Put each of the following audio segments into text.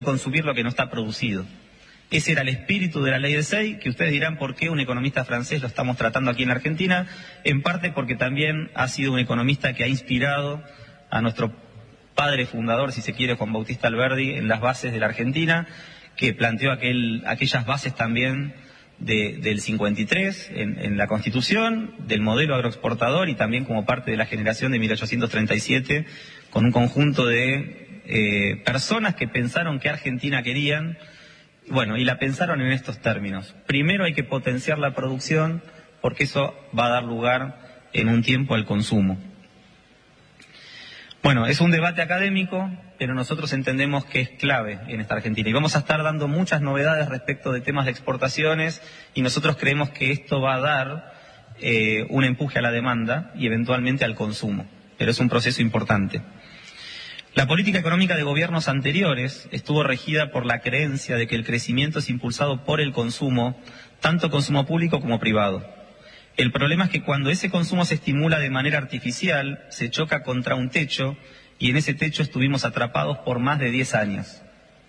consumir lo que no está producido. Ese era el espíritu de la ley de Sey, que ustedes dirán por qué un economista francés lo estamos tratando aquí en Argentina, en parte porque también ha sido un economista que ha inspirado a nuestro padre fundador, si se quiere, Juan Bautista Alberdi, en las bases de la Argentina, que planteó aquellas bases también del 53 en la Constitución, del modelo agroexportador y también como parte de la generación de 1837, con un conjunto de personas que pensaron qué Argentina querían, bueno, y la pensaron en estos términos. Primero hay que potenciar la producción, porque eso va a dar lugar en un tiempo al consumo. Bueno, es un debate académico, pero nosotros entendemos que es clave en esta Argentina. Y vamos a estar dando muchas novedades respecto de temas de exportaciones, y nosotros creemos que esto va a dar un empuje a la demanda y eventualmente al consumo. Pero es un proceso importante. La política económica de gobiernos anteriores estuvo regida por la creencia de que el crecimiento es impulsado por el consumo, tanto consumo público como privado. El problema es que cuando ese consumo se estimula de manera artificial, se choca contra un techo, y en ese techo estuvimos atrapados por más de 10 años.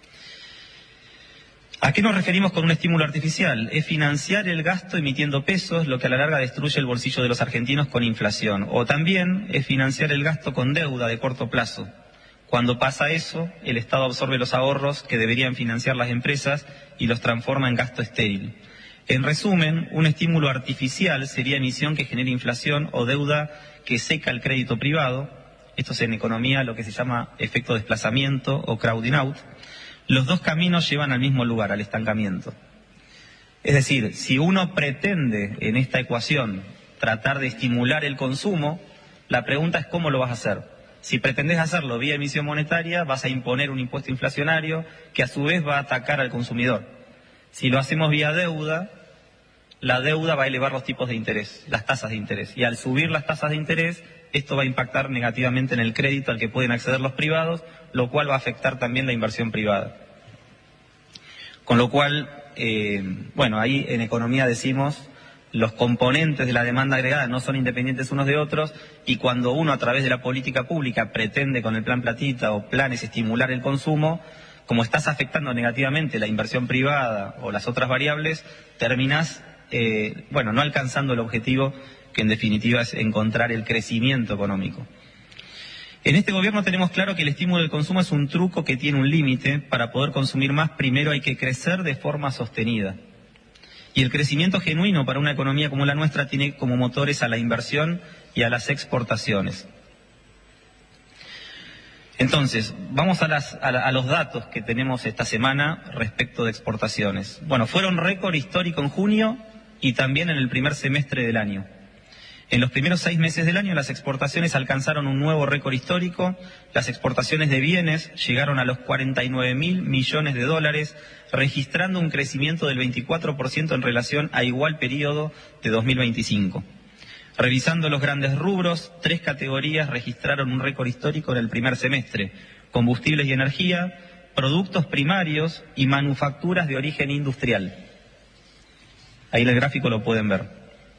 ¿A qué nos referimos con un estímulo artificial? Es financiar el gasto emitiendo pesos, lo que a la larga destruye el bolsillo de los argentinos con inflación. O también es financiar el gasto con deuda de corto plazo. Cuando pasa eso, el Estado absorbe los ahorros que deberían financiar las empresas y los transforma en gasto estéril. En resumen, un estímulo artificial sería emisión que genere inflación o deuda que seca el crédito privado. Esto es en economía lo que se llama efecto desplazamiento o crowding out. Los dos caminos llevan al mismo lugar, al estancamiento. Es decir, si uno pretende en esta ecuación tratar de estimular el consumo, la pregunta es cómo lo vas a hacer. Si pretendés hacerlo vía emisión monetaria, vas a imponer un impuesto inflacionario que a su vez va a atacar al consumidor. Si lo hacemos vía deuda, la deuda va a elevar los tipos de interés, las tasas de interés. Y al subir las tasas de interés, esto va a impactar negativamente en el crédito al que pueden acceder los privados, lo cual va a afectar también la inversión privada. Con lo cual, bueno, ahí en economía decimos, los componentes de la demanda agregada no son independientes unos de otros, y cuando uno a través de la política pública pretende con el plan Platita o planes estimular el consumo, como estás afectando negativamente la inversión privada o las otras variables, terminás, no alcanzando el objetivo que en definitiva es encontrar el crecimiento económico. En este gobierno tenemos claro que el estímulo del consumo es un truco que tiene un límite. Para poder consumir más, primero hay que crecer de forma sostenida. Y el crecimiento genuino para una economía como la nuestra tiene como motores a la inversión y a las exportaciones. Entonces, vamos a los datos que tenemos esta semana respecto de exportaciones. Bueno, fueron récord histórico en junio y también en el primer semestre del año. En los primeros 6 meses del año las exportaciones alcanzaron un nuevo récord histórico. Las exportaciones de bienes llegaron a los 49.000 millones de dólares, registrando un crecimiento del 24% en relación a igual periodo de 2025. Revisando los grandes rubros, 3 categorías registraron un récord histórico en el primer semestre: combustibles y energía, productos primarios y manufacturas de origen industrial. Ahí en el gráfico lo pueden ver.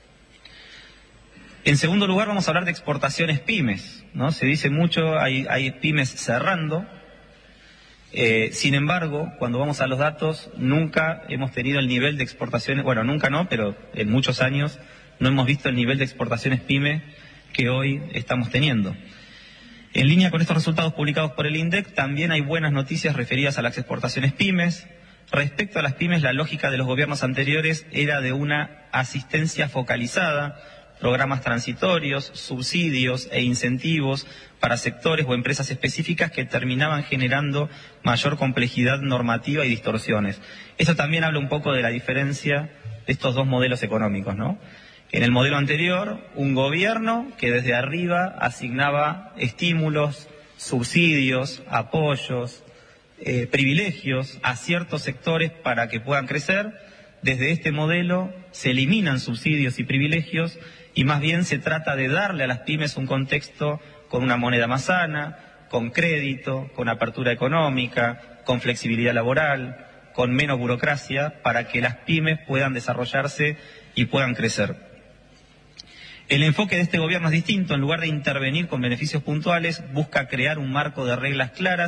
En segundo lugar vamos a hablar de exportaciones pymes, ¿no? Se dice mucho, hay pymes cerrando. Sin embargo, cuando vamos a los datos, nunca hemos tenido el nivel de exportaciones, bueno, nunca no, pero en muchos años no hemos visto el nivel de exportaciones pyme que hoy estamos teniendo. En línea con estos resultados publicados por el INDEC, también hay buenas noticias referidas a las exportaciones pymes. Respecto a las pymes, la lógica de los gobiernos anteriores era de una asistencia focalizada, programas transitorios, subsidios e incentivos para sectores o empresas específicas que terminaban generando mayor complejidad normativa y distorsiones. Eso también habla un poco de la diferencia de estos dos modelos económicos, ¿no? En el modelo anterior, un gobierno que desde arriba asignaba estímulos, subsidios, apoyos, privilegios a ciertos sectores para que puedan crecer. Desde este modelo se eliminan subsidios y privilegios y más bien se trata de darle a las pymes un contexto con una moneda más sana, con crédito, con apertura económica, con flexibilidad laboral, con menos burocracia, para que las pymes puedan desarrollarse y puedan crecer. El enfoque de este gobierno es distinto. En lugar de intervenir con beneficios puntuales, busca crear un marco de reglas claras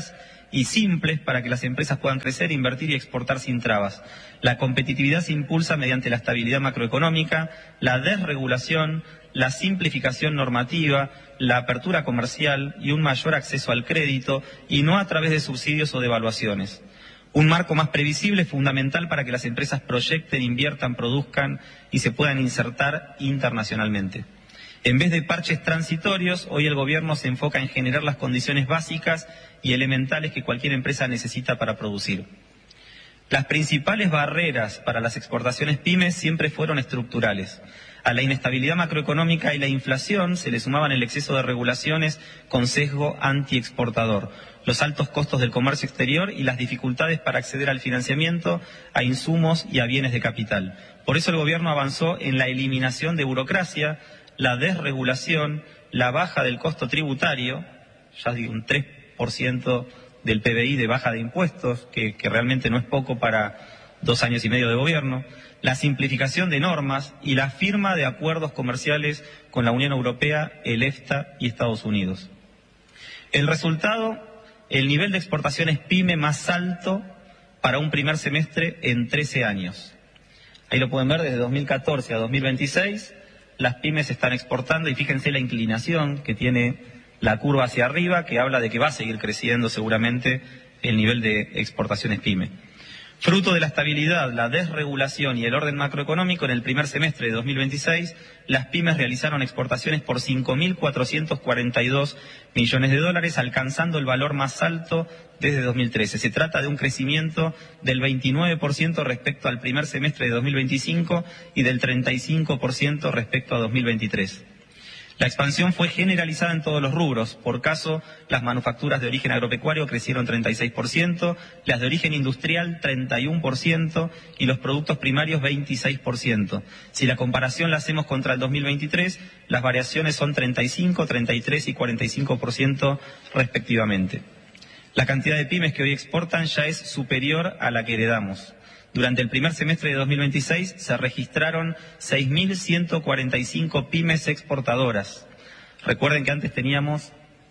y simples para que las empresas puedan crecer, invertir y exportar sin trabas. La competitividad se impulsa mediante la estabilidad macroeconómica, la desregulación, la simplificación normativa, la apertura comercial y un mayor acceso al crédito, y no a través de subsidios o devaluaciones. Un marco más previsible es fundamental para que las empresas proyecten, inviertan, produzcan y se puedan insertar internacionalmente. En vez de parches transitorios, hoy el Gobierno se enfoca en generar las condiciones básicas y elementales que cualquier empresa necesita para producir. Las principales barreras para las exportaciones pymes siempre fueron estructurales. A la inestabilidad macroeconómica y la inflación se le sumaban el exceso de regulaciones con sesgo antiexportador, los altos costos del comercio exterior y las dificultades para acceder al financiamiento, a insumos y a bienes de capital. Por eso el Gobierno avanzó en la eliminación de burocracia, la desregulación, la baja del costo tributario, ya digo, un 3% del PBI de baja de impuestos, que realmente no es poco para 2 años y medio de gobierno, la simplificación de normas y la firma de acuerdos comerciales con la Unión Europea, el EFTA y Estados Unidos. El resultado, el nivel de exportaciones PYME más alto para un primer semestre en 13 años. Ahí lo pueden ver desde 2014 a 2026, las pymes están exportando y fíjense la inclinación que tiene la curva hacia arriba, que habla de que va a seguir creciendo seguramente el nivel de exportaciones PYME. Fruto de la estabilidad, la desregulación y el orden macroeconómico, en el primer semestre de 2026, las pymes realizaron exportaciones por 5.442 millones de dólares, alcanzando el valor más alto desde 2013. Se trata de un crecimiento del 29% respecto al primer semestre de 2025 y del 35% respecto a 2023. La expansión fue generalizada en todos los rubros. Por caso, las manufacturas de origen agropecuario crecieron 36%, las de origen industrial 31% y los productos primarios 26%. Si la comparación la hacemos contra el 2023, las variaciones son 35, 33 y 45% respectivamente. La cantidad de pymes que hoy exportan ya es superior a la que heredamos. Durante el primer semestre de 2026 se registraron 6.145 pymes exportadoras. Recuerden que antes teníamos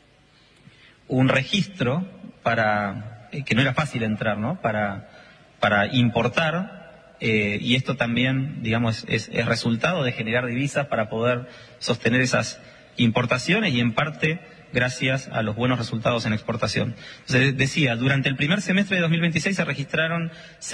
un registro para que no era fácil entrar, ¿no? Para importar, y esto también, digamos, es resultado de generar divisas para poder sostener esas importaciones y en parte gracias a los buenos resultados en exportación. Entonces, decía, durante el primer semestre de 2026 se registraron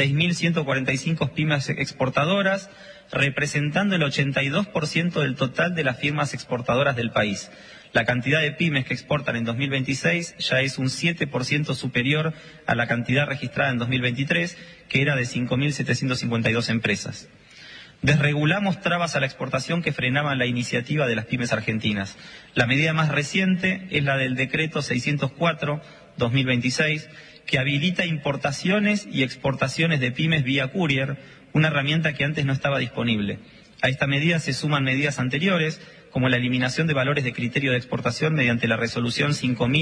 6.145 pymes exportadoras, representando el 82% del total de las firmas exportadoras del país. La cantidad de pymes que exportan en 2026 ya es un 7% superior a la cantidad registrada en 2023, que era de 5.752 empresas. Desregulamos trabas a la exportación que frenaban la iniciativa de las pymes argentinas. La medida más reciente es la del decreto 604/2026, que habilita importaciones y exportaciones de pymes vía courier, una herramienta que antes no estaba disponible. A esta medida se suman medidas anteriores, como la eliminación de valores de criterio de exportación mediante la resolución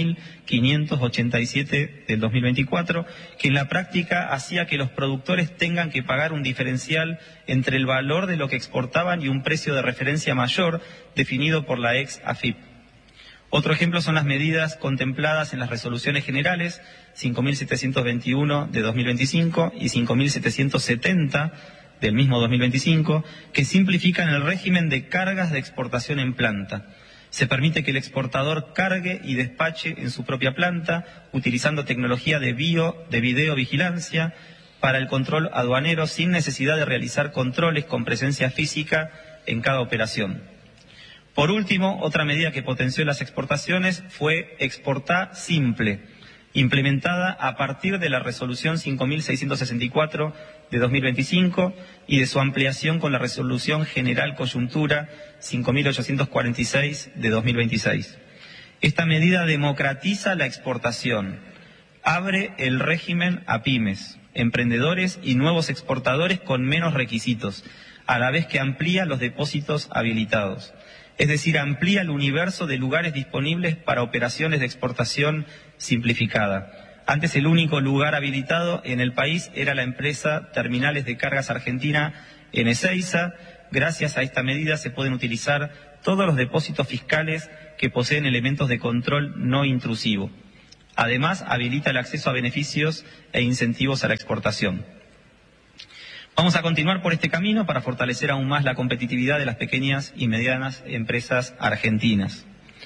5.587 del 2024, que en la práctica hacía que los productores tengan que pagar un diferencial entre el valor de lo que exportaban y un precio de referencia mayor definido por la ex AFIP. Otro ejemplo son las medidas contempladas en las resoluciones generales 5.721 de 2025 y 5.770 del mismo 2025, que simplifican el régimen de cargas de exportación en planta. Se permite que el exportador cargue y despache en su propia planta, utilizando tecnología de videovigilancia para el control aduanero, sin necesidad de realizar controles con presencia física en cada operación. Por último, otra medida que potenció las exportaciones fue Exportá Simple, implementada a partir de la resolución 5.664 de 2025 y de su ampliación con la resolución general coyuntura 5.846 de 2026. Esta medida democratiza la exportación, abre el régimen a pymes, emprendedores y nuevos exportadores con menos requisitos, a la vez que amplía los depósitos habilitados. Es decir, amplía el universo de lugares disponibles para operaciones de exportación simplificada. Antes el único lugar habilitado en el país era la empresa Terminales de Cargas Argentina en Ezeiza. Gracias a esta medida se pueden utilizar todos los depósitos fiscales que poseen elementos de control no intrusivo. Además, habilita el acceso a beneficios e incentivos a la exportación. Vamos a continuar por este camino para fortalecer aún más la competitividad de las pequeñas y medianas empresas argentinas.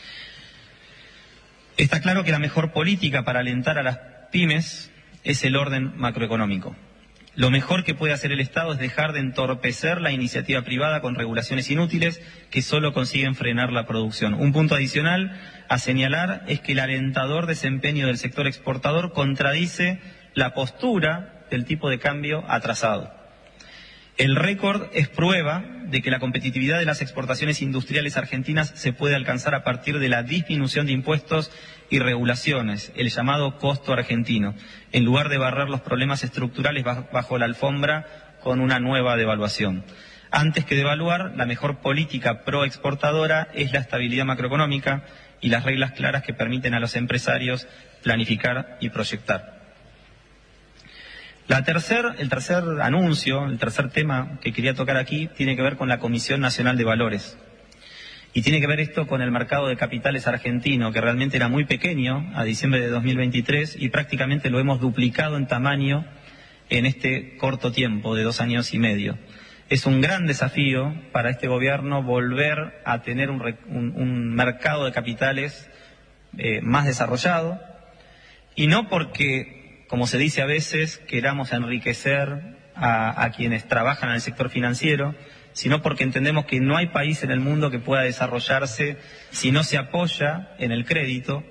Está claro que la mejor política para alentar a las pymes es el orden macroeconómico. Lo mejor que puede hacer el Estado es dejar de entorpecer la iniciativa privada con regulaciones inútiles que solo consiguen frenar la producción. Un punto adicional a señalar es que el alentador desempeño del sector exportador contradice la postura del tipo de cambio atrasado. El récord es prueba de que la competitividad de las exportaciones industriales argentinas se puede alcanzar a partir de la disminución de impuestos y regulaciones, el llamado costo argentino, en lugar de barrer los problemas estructurales bajo la alfombra con una nueva devaluación. Antes que devaluar, la mejor política proexportadora es la estabilidad macroeconómica y las reglas claras que permiten a los empresarios planificar y proyectar. El tercer anuncio, el tercer tema que quería tocar aquí tiene que ver con la Comisión Nacional de Valores. Y tiene que ver esto con el mercado de capitales argentino, que realmente era muy pequeño a diciembre de 2023 y prácticamente lo hemos duplicado en tamaño en este corto tiempo de 2 años y medio. Es un gran desafío para este gobierno volver a tener un mercado de capitales más desarrollado, y no porque, como se dice a veces, queramos enriquecer a quienes trabajan en el sector financiero, sino porque entendemos que no hay país en el mundo que pueda desarrollarse si no se apoya en el crédito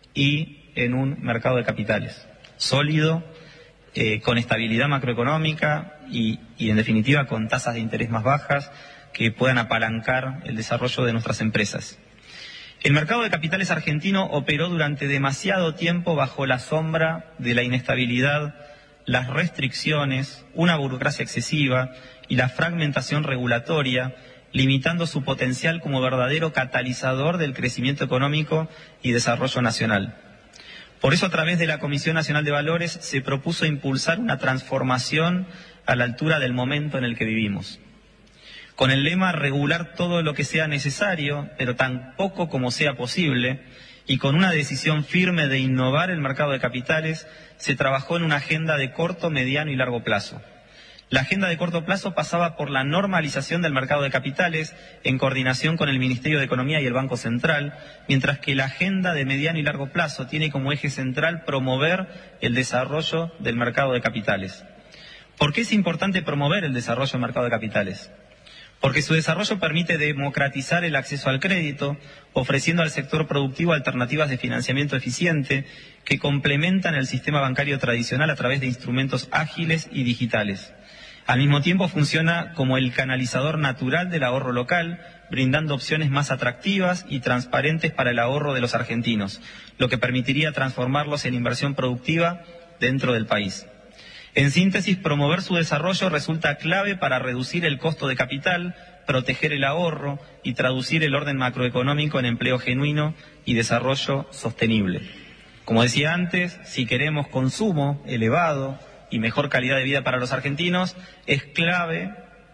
y en un mercado de capitales sólido, con estabilidad macroeconómica y en definitiva con tasas de interés más bajas que puedan apalancar el desarrollo de nuestras empresas. El mercado de capitales argentino operó durante demasiado tiempo bajo la sombra de la inestabilidad, las restricciones, una burocracia excesiva y la fragmentación regulatoria, limitando su potencial como verdadero catalizador del crecimiento económico y desarrollo nacional. Por eso, a través de la Comisión Nacional de Valores, se propuso impulsar una transformación a la altura del momento en el que vivimos, con el lema regular todo lo que sea necesario, pero tan poco como sea posible, y con una decisión firme de innovar el mercado de capitales, se trabajó en una agenda de corto, mediano y largo plazo. La agenda de corto plazo pasaba por la normalización del mercado de capitales en coordinación con el Ministerio de Economía y el Banco Central, mientras que la agenda de mediano y largo plazo tiene como eje central promover el desarrollo del mercado de capitales. ¿Por qué es importante promover el desarrollo del mercado de capitales? Porque su desarrollo permite democratizar el acceso al crédito, ofreciendo al sector productivo alternativas de financiamiento eficiente que complementan el sistema bancario tradicional a través de instrumentos ágiles y digitales. Al mismo tiempo funciona como el canalizador natural del ahorro local, brindando opciones más atractivas y transparentes para el ahorro de los argentinos, lo que permitiría transformarlos en inversión productiva dentro del país. En síntesis, promover su desarrollo resulta clave para reducir el costo de capital, proteger el ahorro y traducir el orden macroeconómico en empleo genuino y desarrollo sostenible. Como decía antes, si queremos consumo elevado y mejor calidad de vida para los argentinos, es clave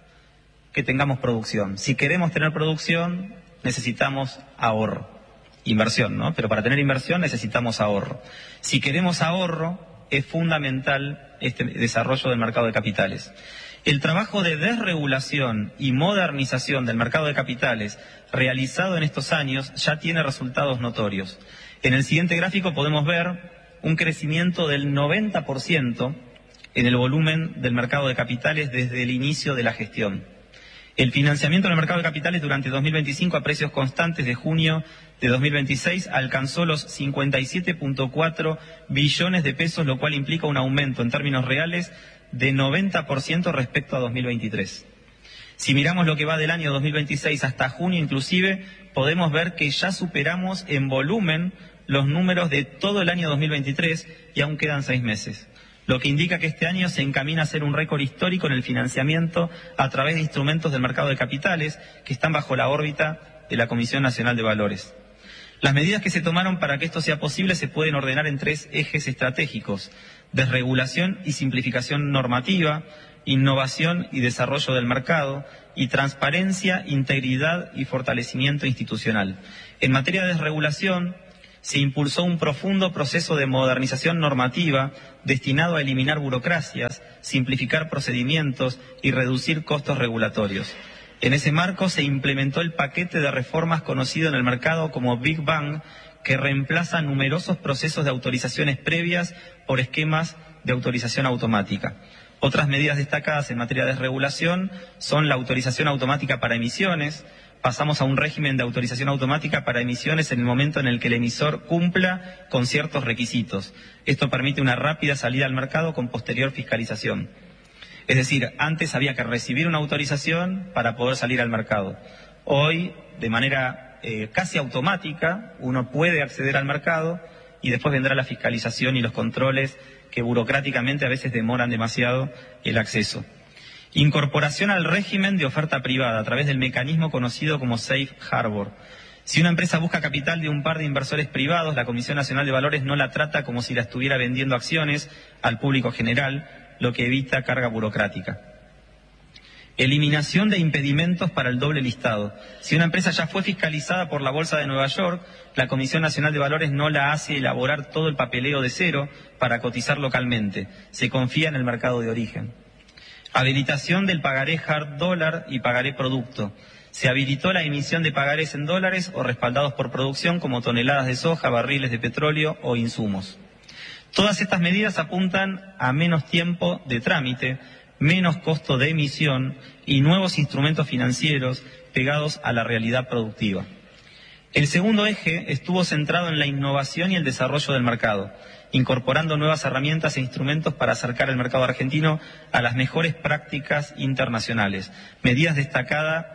que tengamos producción. Si queremos tener producción, necesitamos ahorro. Inversión, ¿no? Pero para tener inversión necesitamos ahorro. Si queremos ahorro, es fundamental este desarrollo del mercado de capitales. El trabajo de desregulación y modernización del mercado de capitales realizado en estos años ya tiene resultados notorios. En el siguiente gráfico podemos ver un crecimiento del 90% en el volumen del mercado de capitales desde el inicio de la gestión. El financiamiento del mercado de capitales durante 2025 a precios constantes de junio de 2026 alcanzó los 57.4 billones de pesos, lo cual implica un aumento en términos reales de 90% respecto a 2023. Si miramos lo que va del año 2026 hasta junio inclusive, podemos ver que ya superamos en volumen los números de todo el año 2023 y aún quedan 6 meses. Lo que indica que este año se encamina a ser un récord histórico en el financiamiento a través de instrumentos del mercado de capitales que están bajo la órbita de la Comisión Nacional de Valores. Las medidas que se tomaron para que esto sea posible se pueden ordenar en 3 ejes estratégicos: desregulación y simplificación normativa, innovación y desarrollo del mercado, y transparencia, integridad y fortalecimiento institucional. En materia de desregulación, Se impulsó un profundo proceso de modernización normativa destinado a eliminar burocracias, simplificar procedimientos y reducir costos regulatorios. En ese marco se implementó el paquete de reformas conocido en el mercado como Big Bang, que reemplaza numerosos procesos de autorizaciones previas por esquemas de autorización automática. Otras medidas destacadas en materia de desregulación son la autorización automática para emisiones. Pasamos a un régimen de autorización automática para emisiones en el momento en el que el emisor cumpla con ciertos requisitos. Esto permite una rápida salida al mercado con posterior fiscalización. Es decir, antes había que recibir una autorización para poder salir al mercado. Hoy, de manera casi automática, uno puede acceder al mercado y después vendrá la fiscalización y los controles que burocráticamente a veces demoran demasiado el acceso. Incorporación al régimen de oferta privada a través del mecanismo conocido como Safe Harbor. Si una empresa busca capital de un par de inversores privados, la Comisión Nacional de Valores no la trata como si la estuviera vendiendo acciones al público general, lo que evita carga burocrática. Eliminación de impedimentos para el doble listado. Si una empresa ya fue fiscalizada por la Bolsa de Nueva York, la Comisión Nacional de Valores no la hace elaborar todo el papeleo de cero para cotizar localmente. Se confía en el mercado de origen. Habilitación del pagaré hard dólar y pagaré producto. Se habilitó la emisión de pagarés en dólares o respaldados por producción como toneladas de soja, barriles de petróleo o insumos. Todas estas medidas apuntan a menos tiempo de trámite, menos costo de emisión y nuevos instrumentos financieros pegados a la realidad productiva. El segundo eje estuvo centrado en la innovación y el desarrollo del mercado, incorporando nuevas herramientas e instrumentos para acercar el mercado argentino a las mejores prácticas internacionales. Medidas destacadas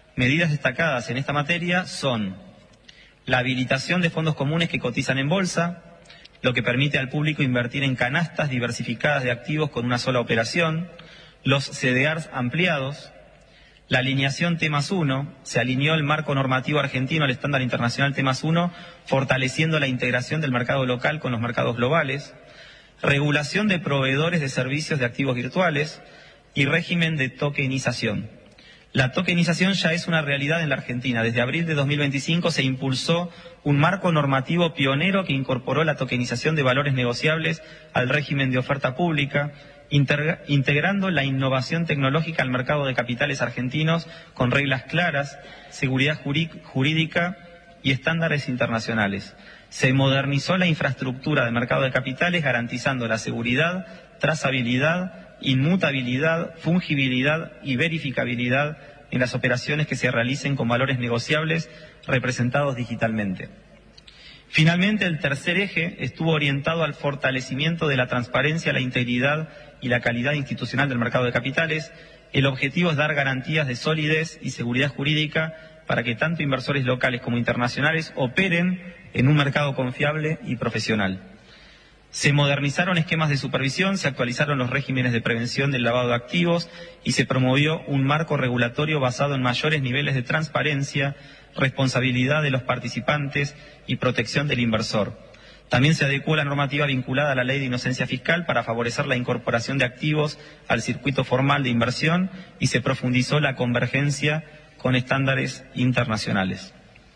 en esta materia son la habilitación de fondos comunes que cotizan en bolsa, lo que permite al público invertir en canastas diversificadas de activos con una sola operación, los CDRs ampliados, la alineación T+1, se alineó el marco normativo argentino al estándar internacional T+1, fortaleciendo la integración del mercado local con los mercados globales, regulación de proveedores de servicios de activos virtuales y régimen de tokenización. La tokenización ya es una realidad en la Argentina. Desde abril de 2025 se impulsó un marco normativo pionero que incorporó la tokenización de valores negociables al régimen de oferta pública, integrando la innovación tecnológica al mercado de capitales argentinos con reglas claras, seguridad jurídica y estándares internacionales. Se modernizó la infraestructura del mercado de capitales garantizando la seguridad, trazabilidad, inmutabilidad, fungibilidad y verificabilidad en las operaciones que se realicen con valores negociables representados digitalmente. Finalmente, el tercer eje estuvo orientado al fortalecimiento de la transparencia, la integridad y la calidad institucional del mercado de capitales. El objetivo es dar garantías de solidez y seguridad jurídica para que tanto inversores locales como internacionales operen en un mercado confiable y profesional. Se modernizaron esquemas de supervisión, se actualizaron los regímenes de prevención del lavado de activos y se promovió un marco regulatorio basado en mayores niveles de transparencia, responsabilidad de los participantes y protección del inversor. También se adecuó la normativa vinculada a la ley de inocencia fiscal para favorecer la incorporación de activos al circuito formal de inversión y se profundizó la convergencia con estándares internacionales.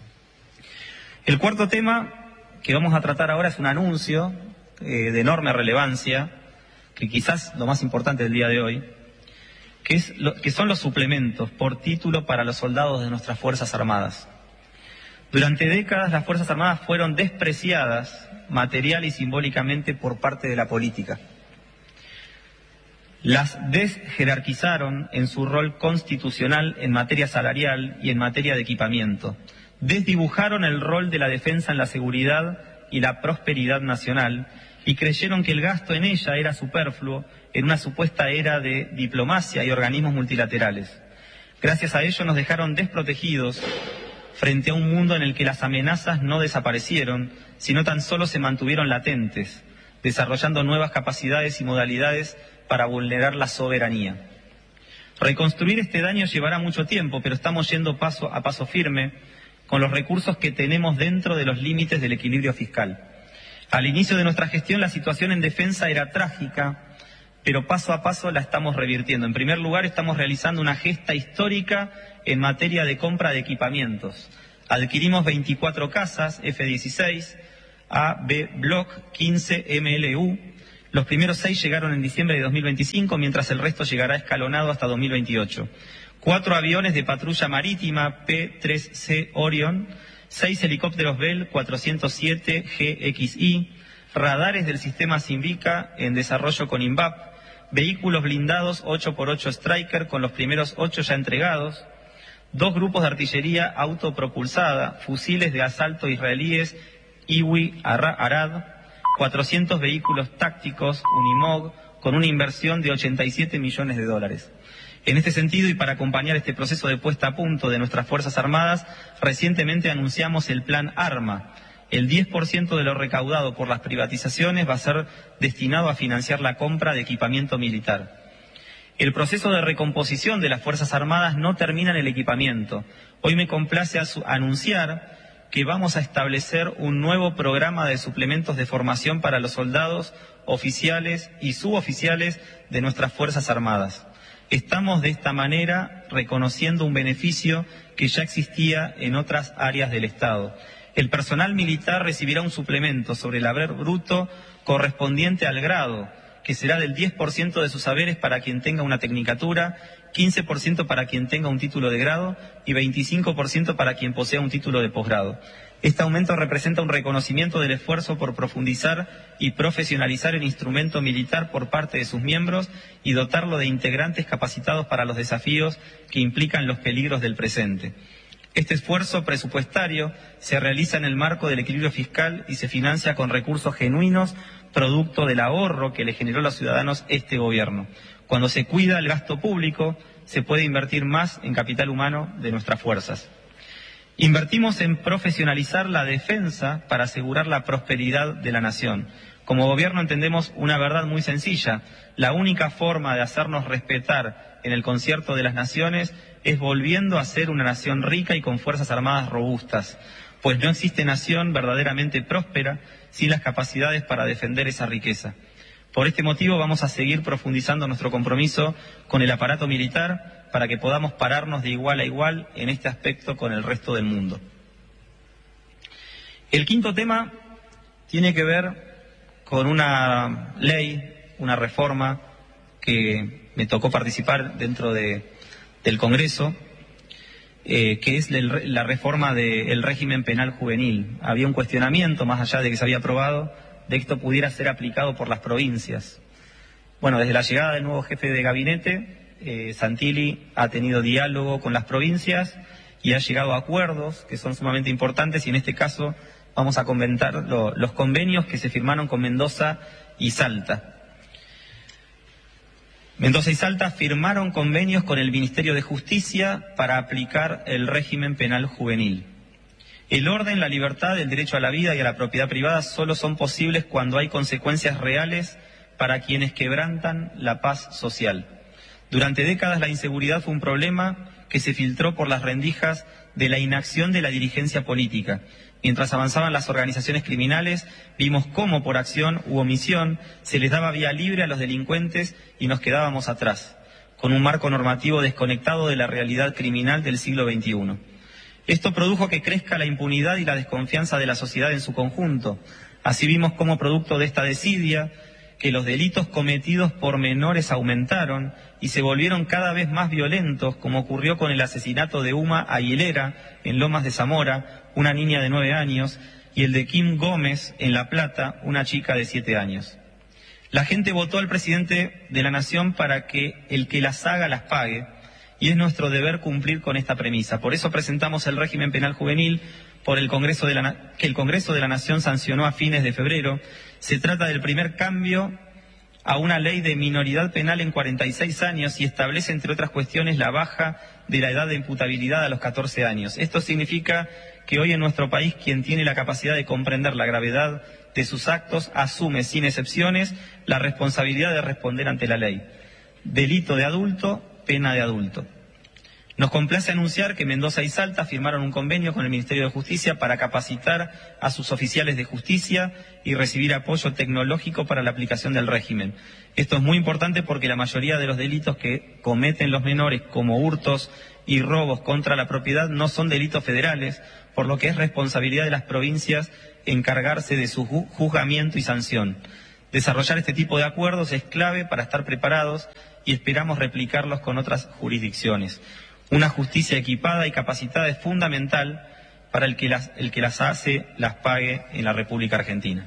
El cuarto tema que vamos a tratar ahora es un anuncio de enorme relevancia, que quizás lo más importante del día de hoy, que son los suplementos por título para los soldados de nuestras Fuerzas Armadas. Durante décadas las Fuerzas Armadas fueron despreciadas material y simbólicamente por parte de la política. Las desjerarquizaron en su rol constitucional en materia salarial y en materia de equipamiento. Desdibujaron el rol de la defensa en la seguridad y la prosperidad nacional y creyeron que el gasto en ella era superfluo en una supuesta era de diplomacia y organismos multilaterales. Gracias a ello nos dejaron desprotegidos frente a un mundo en el que las amenazas no desaparecieron, sino tan solo se mantuvieron latentes, desarrollando nuevas capacidades y modalidades para vulnerar la soberanía. Reconstruir este daño llevará mucho tiempo, pero estamos yendo paso a paso firme con los recursos que tenemos dentro de los límites del equilibrio fiscal. Al inicio de nuestra gestión la situación en defensa era trágica, pero paso a paso la estamos revirtiendo. En primer lugar, estamos realizando una gesta histórica en materia de compra de equipamientos. Adquirimos 24 cazas F-16, AB Block 15 MLU. Los primeros 6 llegaron en diciembre de 2025, mientras el resto llegará escalonado hasta 2028. 4 aviones de patrulla marítima P-3C Orion, 6 helicópteros Bell 407 GXI, radares del sistema Simbica en desarrollo con INVAP, vehículos blindados 8x8 Striker con los primeros 8 ya entregados, 2 grupos de artillería autopropulsada, fusiles de asalto israelíes Iwi Arad, 400 vehículos tácticos Unimog con una inversión de 87 millones de dólares. En este sentido, y para acompañar este proceso de puesta a punto de nuestras Fuerzas Armadas, recientemente anunciamos el Plan ARMA. El 10% de lo recaudado por las privatizaciones va a ser destinado a financiar la compra de equipamiento militar. El proceso de recomposición de las Fuerzas Armadas no termina en el equipamiento. Hoy me complace anunciar que vamos a establecer un nuevo programa de suplementos de formación para los soldados, oficiales y suboficiales de nuestras Fuerzas Armadas. Estamos de esta manera reconociendo un beneficio que ya existía en otras áreas del Estado. El personal militar recibirá un suplemento sobre el haber bruto correspondiente al grado, que será del 10% de sus saberes para quien tenga una tecnicatura, 15% para quien tenga un título de grado y 25% para quien posea un título de posgrado. Este aumento representa un reconocimiento del esfuerzo por profundizar y profesionalizar el instrumento militar por parte de sus miembros y dotarlo de integrantes capacitados para los desafíos que implican los peligros del presente. Este esfuerzo presupuestario se realiza en el marco del equilibrio fiscal y se financia con recursos genuinos, producto del ahorro que le generó a los ciudadanos este gobierno. Cuando se cuida el gasto público, se puede invertir más en capital humano de nuestras fuerzas. Invertimos en profesionalizar la defensa para asegurar la prosperidad de la nación. Como gobierno entendemos una verdad muy sencilla: la única forma de hacernos respetar en el concierto de las naciones es volviendo a ser una nación rica y con fuerzas armadas robustas, pues no existe nación verdaderamente próspera sin las capacidades para defender esa riqueza. Por este motivo vamos a seguir profundizando nuestro compromiso con el aparato militar para que podamos pararnos de igual a igual en este aspecto con el resto del mundo. El quinto tema tiene que ver con una ley, una reforma que me tocó participar dentro del Congreso, que es la reforma del régimen penal juvenil. Había un cuestionamiento, más allá de que se había aprobado, de que esto pudiera ser aplicado por las provincias. Bueno, desde la llegada del nuevo jefe de gabinete, Santilli ha tenido diálogo con las provincias y ha llegado a acuerdos que son sumamente importantes, y en este caso vamos a comentar los convenios que se firmaron con Mendoza y Salta. Mendoza y Salta firmaron convenios con el Ministerio de Justicia para aplicar el régimen penal juvenil. El orden, la libertad, el derecho a la vida y a la propiedad privada solo son posibles cuando hay consecuencias reales para quienes quebrantan la paz social. Durante décadas la inseguridad fue un problema que se filtró por las rendijas de la inacción de la dirigencia política. Mientras avanzaban las organizaciones criminales, vimos cómo por acción u omisión se les daba vía libre a los delincuentes y nos quedábamos atrás, con un marco normativo desconectado de la realidad criminal del siglo XXI. Esto produjo que crezca la impunidad y la desconfianza de la sociedad en su conjunto. Así vimos cómo, producto de esta desidia, que los delitos cometidos por menores aumentaron y se volvieron cada vez más violentos, como ocurrió con el asesinato de Uma Aguilera en Lomas de Zamora, una niña de 9 años, y el de Kim Gómez en La Plata, una chica de 7 años. La gente votó al presidente de la Nación para que el que las haga las pague, y es nuestro deber cumplir con esta premisa. Por eso presentamos el régimen penal juvenil que el Congreso de la Nación sancionó a fines de febrero. Se trata del primer cambio a una ley de minoridad penal en 46 años y establece, entre otras cuestiones, la baja de la edad de imputabilidad a los 14 años. Esto significa que hoy en nuestro país quien tiene la capacidad de comprender la gravedad de sus actos asume sin excepciones la responsabilidad de responder ante la ley. Delito de adulto, pena de adulto. Nos complace anunciar que Mendoza y Salta firmaron un convenio con el Ministerio de Justicia para capacitar a sus oficiales de justicia y recibir apoyo tecnológico para la aplicación del régimen. Esto es muy importante porque la mayoría de los delitos que cometen los menores, como hurtos y robos contra la propiedad no son delitos federales, por lo que es responsabilidad de las provincias encargarse de su juzgamiento y sanción. Desarrollar este tipo de acuerdos es clave para estar preparados y esperamos replicarlos con otras jurisdicciones. Una justicia equipada y capacitada es fundamental para el que las hace, las pague en la República Argentina.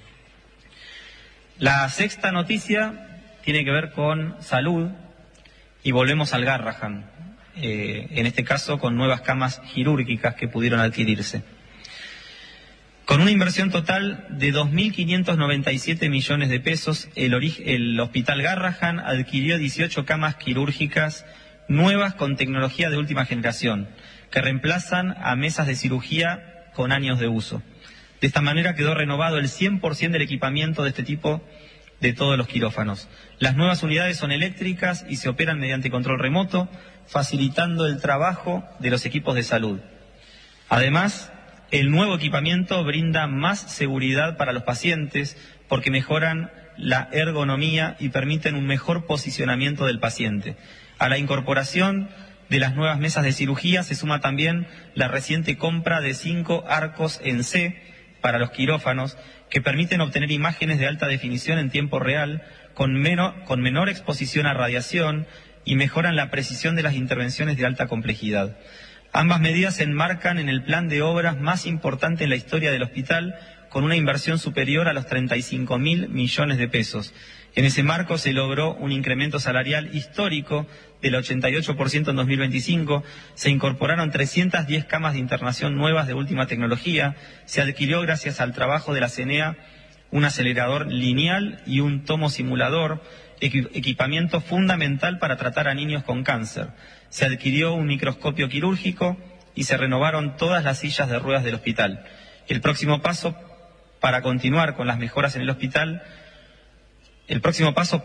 La sexta noticia tiene que ver con salud y volvemos al Garrahan, en este caso con nuevas camas quirúrgicas que pudieron adquirirse. Con una inversión total de 2.597 millones de pesos, el Hospital Garrahan adquirió 18 camas quirúrgicas nuevas con tecnología de última generación, que reemplazan a mesas de cirugía con años de uso. De esta manera quedó renovado el 100% del equipamiento de este tipo de todos los quirófanos. Las nuevas unidades son eléctricas y se operan mediante control remoto, facilitando el trabajo de los equipos de salud. Además, el nuevo equipamiento brinda más seguridad para los pacientes porque mejoran la ergonomía y permiten un mejor posicionamiento del paciente. A la incorporación de las nuevas mesas de cirugía se suma también la reciente compra de 5 arcos en C para los quirófanos que permiten obtener imágenes de alta definición en tiempo real con menor exposición a radiación y mejoran la precisión de las intervenciones de alta complejidad. Ambas medidas se enmarcan en el plan de obras más importante en la historia del hospital, con una inversión superior a los 35.000 millones de pesos. En ese marco se logró un incremento salarial histórico del 88% en 2025, se incorporaron 310 camas de internación nuevas de última tecnología, se adquirió gracias al trabajo de la CENEA un acelerador lineal y un tomo simulador, equipamiento fundamental para tratar a niños con cáncer. Se adquirió un microscopio quirúrgico y se renovaron todas las sillas de ruedas del hospital. El próximo paso para continuar con las mejoras en el hospital, el próximo paso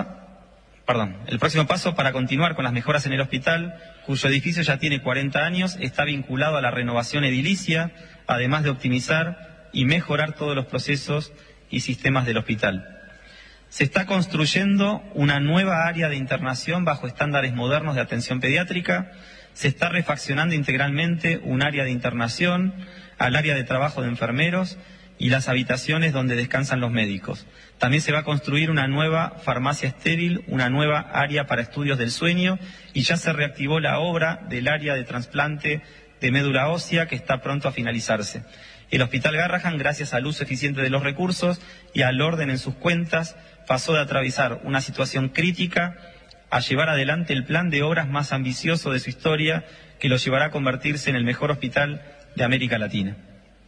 para continuar con las mejoras en el hospital, cuyo edificio ya tiene 40 años, está vinculado a la renovación edilicia, además de optimizar y mejorar todos los procesos y sistemas del hospital. Se está construyendo una nueva área de internación bajo estándares modernos de atención pediátrica, se está refaccionando integralmente un área de internación al área de trabajo de enfermeros y las habitaciones donde descansan los médicos. También se va a construir una nueva farmacia estéril, una nueva área para estudios del sueño y ya se reactivó la obra del área de trasplante de médula ósea que está pronto a finalizarse. El Hospital Garrahan, gracias al uso eficiente de los recursos y al orden en sus cuentas, pasó de atravesar una situación crítica a llevar adelante el plan de obras más ambicioso de su historia, que lo llevará a convertirse en el mejor hospital de América Latina.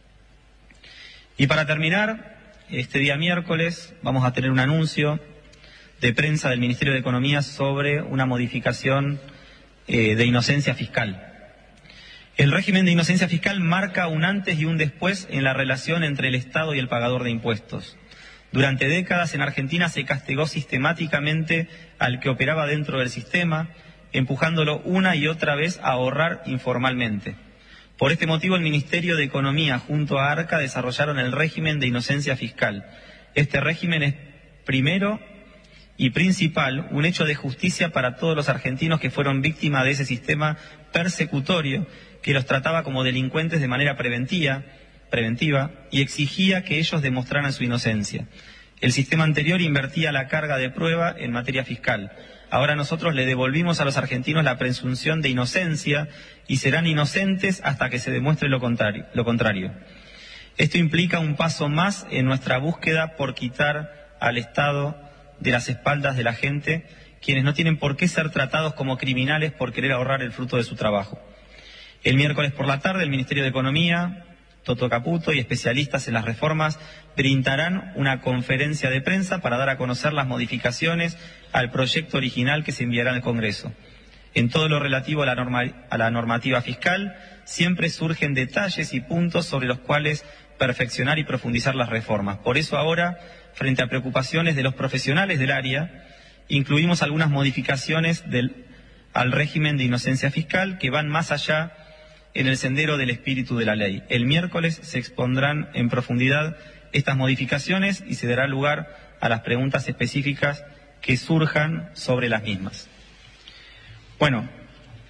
Y para terminar, este día miércoles vamos a tener un anuncio de prensa del Ministerio de Economía sobre una modificación de inocencia fiscal. El régimen de inocencia fiscal marca un antes y un después en la relación entre el Estado y el pagador de impuestos. Durante décadas en Argentina se castigó sistemáticamente al que operaba dentro del sistema, empujándolo una y otra vez a ahorrar informalmente. Por este motivo el Ministerio de Economía junto a ARCA desarrollaron el régimen de inocencia fiscal. Este régimen es primero y principal un hecho de justicia para todos los argentinos que fueron víctimas de ese sistema persecutorio que los trataba como delincuentes de manera preventiva y exigía que ellos demostraran su inocencia. El sistema anterior invertía la carga de prueba en materia fiscal. Ahora nosotros le devolvimos a los argentinos la presunción de inocencia y serán inocentes hasta que se demuestre lo contrario. Esto implica un paso más en nuestra búsqueda por quitar al Estado de las espaldas de la gente, quienes no tienen por qué ser tratados como criminales por querer ahorrar el fruto de su trabajo. El miércoles por la tarde el Ministerio de Economía, Toto Caputo y especialistas en las reformas brindarán una conferencia de prensa para dar a conocer las modificaciones al proyecto original que se enviará al Congreso. En todo lo relativo a la normativa fiscal, siempre surgen detalles y puntos sobre los cuales perfeccionar y profundizar las reformas. Por eso ahora, frente a preocupaciones de los profesionales del área, incluimos algunas modificaciones al régimen de inocencia fiscal que van más allá en el sendero del espíritu de la ley. El miércoles se expondrán en profundidad estas modificaciones y se dará lugar a las preguntas específicas que surjan sobre las mismas. Bueno,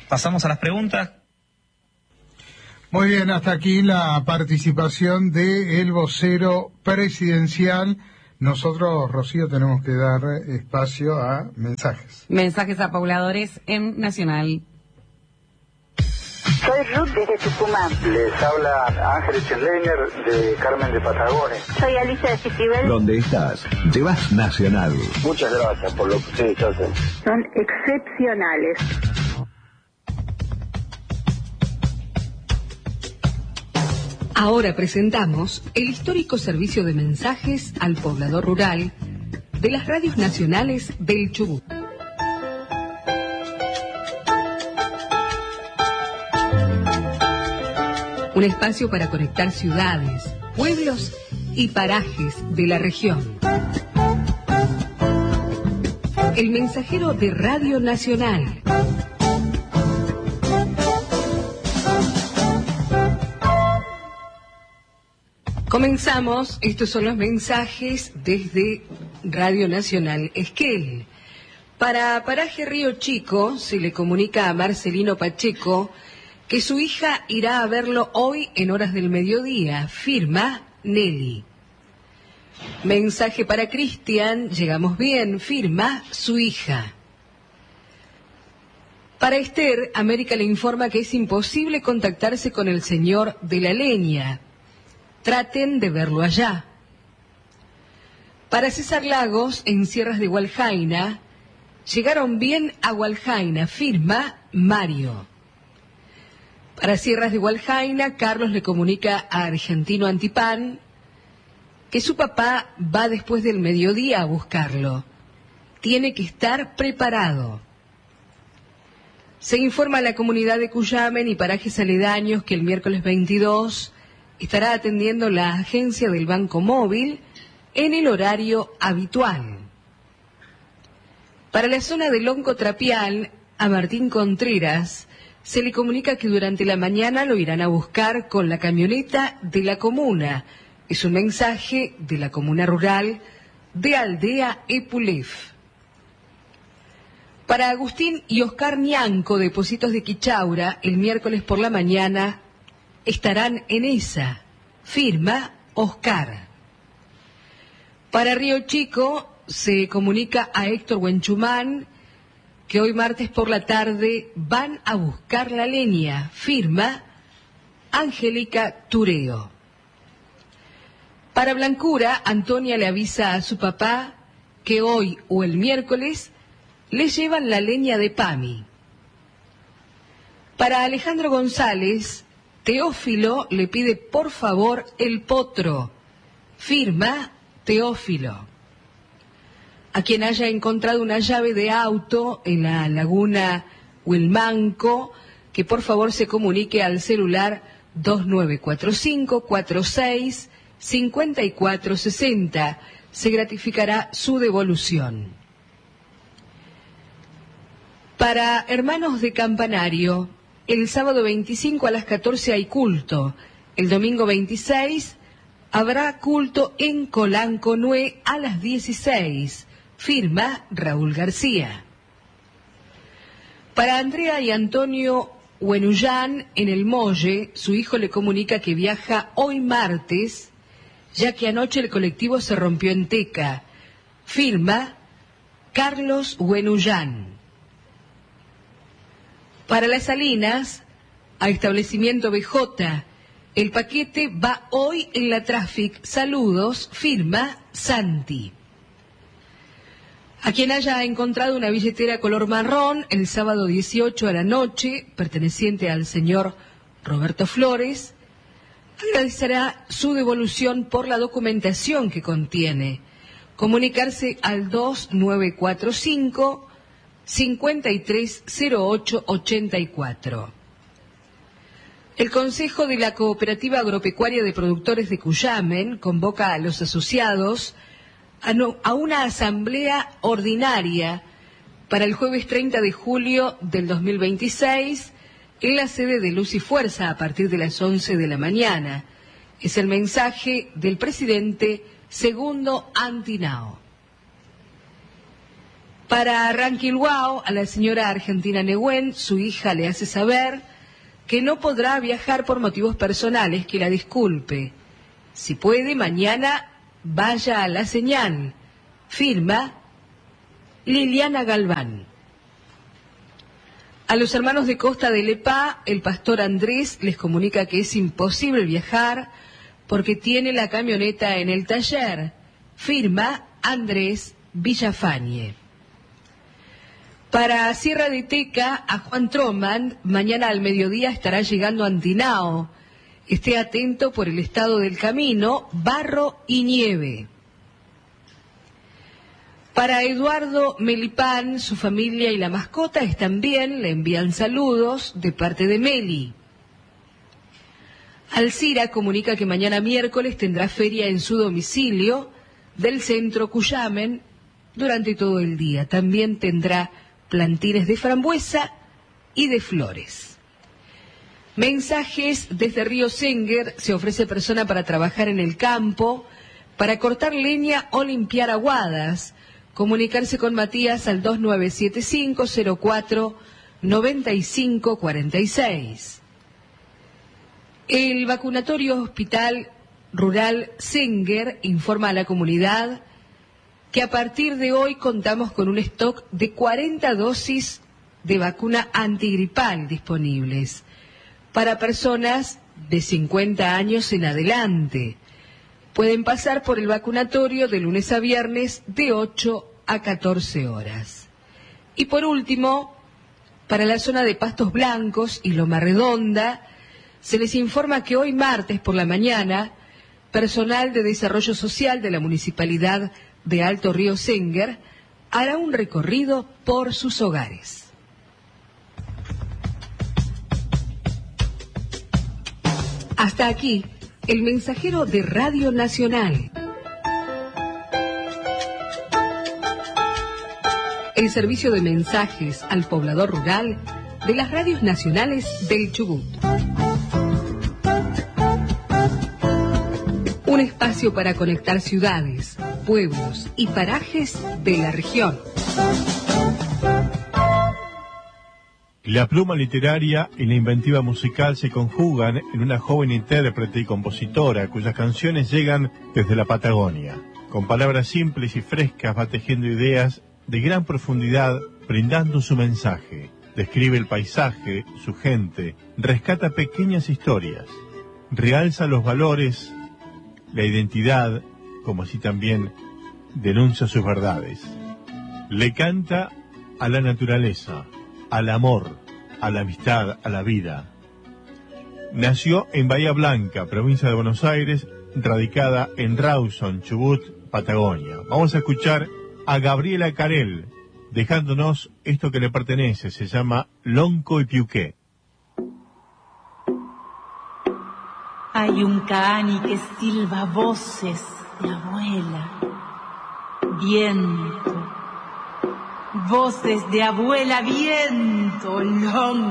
Pasamos a las preguntas. Muy bien, hasta aquí la participación del vocero presidencial. Nosotros, Rocío, tenemos que dar espacio a mensajes. Mensajes a pobladores en Nacional. Soy Ruth desde Tucumán. Les habla Ángel Schenleiner de Carmen de Patagones. Soy Alicia de Citibel. ¿Dónde estás? Llevas Nacional. Muchas gracias por lo que ustedes hacen. Son excepcionales. Ahora presentamos el histórico servicio de mensajes al poblador rural de las radios nacionales del Chubut. Un espacio para conectar ciudades, pueblos y parajes de la región. El mensajero de Radio Nacional. Comenzamos, estos son los mensajes desde Radio Nacional Esquel. Para Paraje Río Chico se le comunica a Marcelino Pacheco que su hija irá a verlo hoy en horas del mediodía. Firma Nelly. Mensaje para Cristian, llegamos bien, firma su hija. Para Esther, América le informa que es imposible contactarse con el señor de la leña. Traten de verlo allá. Para César Lagos, en Sierras de Hualjaina, llegaron bien a Hualjaina, firma Mario. Para Sierras de Hualjaina, Carlos le comunica a Argentino Antipán que su papá va después del mediodía a buscarlo. Tiene que estar preparado. Se informa a la comunidad de Cuyamen y parajes aledaños que el miércoles 22 estará atendiendo la agencia del Banco Móvil en el horario habitual. Para la zona del Lonco Trapial, a Martín Contreras se le comunica que durante la mañana lo irán a buscar con la camioneta de la comuna. Es un mensaje de la comuna rural de Aldea Epulef. Para Agustín y Oscar Ñanco, de Pocitos de Quichaura, el miércoles por la mañana estarán en esa. Firma Oscar. Para Río Chico se comunica a Héctor Huenchumán que hoy martes por la tarde van a buscar la leña. Firma Angélica Tureo. Para Blancura, Antonia le avisa a su papá que hoy o el miércoles le llevan la leña de Pami. Para Alejandro González, Teófilo le pide por favor el potro. Firma Teófilo. A quien haya encontrado una llave de auto en la laguna Huilmanco, que por favor se comunique al celular 2945-46-5460. Se gratificará su devolución. Para Hermanos de Campanario, el sábado 25 a las 14 hay culto. El domingo 26 habrá culto en Colanconué a las 16. Firma Raúl García. Para Andrea y Antonio Huenullán, en el Molle, su hijo le comunica que viaja hoy martes, ya que anoche el colectivo se rompió en Teca. Firma Carlos Huenullán. Para Las Salinas, a establecimiento BJ, el paquete va hoy en la Traffic. Saludos, firma Santi. A quien haya encontrado una billetera color marrón el sábado 18 a la noche, perteneciente al señor Roberto Flores, agradecerá su devolución por la documentación que contiene. Comunicarse al 2945-530884. El Consejo de la Cooperativa Agropecuaria de Productores de Cuyamen convoca a los asociados a una asamblea ordinaria para el jueves 30 de julio del 2026 en la sede de Luz y Fuerza a partir de las 11 de la mañana. Es el mensaje del presidente Segundo Antinao. Para Ranquilhuao, a la señora Argentina Nehuen, su hija le hace saber que no podrá viajar por motivos personales, que la disculpe. Si puede, mañana vaya a la señal. Firma Liliana Galván. A los hermanos de Costa de Lepá, el pastor Andrés les comunica que es imposible viajar porque tiene la camioneta en el taller. Firma Andrés Villafañe. Para Sierra de Teca, a Juan Troman, mañana al mediodía estará llegando a Antinao. Esté atento por el estado del camino, barro y nieve. Para Eduardo Melipán, su familia y la mascota están bien, le envían saludos de parte de Meli. Alcira comunica que mañana miércoles tendrá feria en su domicilio del centro Cuyamen durante todo el día. También tendrá plantines de frambuesa y de flores. Mensajes desde Río Senguer. Se ofrece persona para trabajar en el campo, para cortar leña o limpiar aguadas. Comunicarse con Matías al 2975-04-9546. El vacunatorio Hospital Rural Senguer informa a la comunidad que a partir de hoy contamos con un stock de 40 dosis de vacuna antigripal disponibles para personas de 50 años en adelante. Pueden pasar por el vacunatorio de lunes a viernes de 8 a 14 horas. Y por último, para la zona de Pastos Blancos y Loma Redonda, se les informa que hoy martes por la mañana, personal de desarrollo social de la Municipalidad de Alto Río Senguer hará un recorrido por sus hogares. Hasta aquí, el mensajero de Radio Nacional. El servicio de mensajes al poblador rural de las radios nacionales del Chubut. Un espacio para conectar ciudades, pueblos y parajes de la región. La pluma literaria y la inventiva musical se conjugan en una joven intérprete y compositora cuyas canciones llegan desde la Patagonia. Con palabras simples y frescas va tejiendo ideas de gran profundidad, brindando su mensaje. Describe el paisaje, su gente, rescata pequeñas historias, realza los valores, la identidad, como así también denuncia sus verdades. Le canta a la naturaleza, al amor, a la amistad, a la vida. Nació en Bahía Blanca, provincia de Buenos Aires, radicada en Rawson, Chubut, Patagonia. Vamos a escuchar a Gabriela Carel, dejándonos esto que le pertenece, se llama Lonco y Piuqué. Hay un cani que silba voces de abuela, viento, voces de abuela, viento, lonco.